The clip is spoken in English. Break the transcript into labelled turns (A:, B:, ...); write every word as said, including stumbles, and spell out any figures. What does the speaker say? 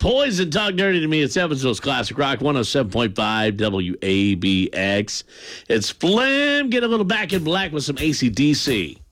A: Poison, Talk Dirty to Me. It's Evansville's Classic Rock, one oh seven point five W A B X. It's Flim. Get a little Back in Black with some A C D C.